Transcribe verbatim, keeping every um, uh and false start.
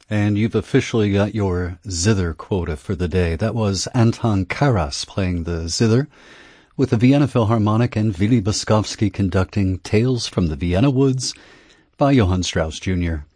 And you've officially got your zither quota for the day. That was Anton Karas playing the zither, with the Vienna Philharmonic and Willy Boskovsky conducting Tales from the Vienna Woods by Johann Strauss Junior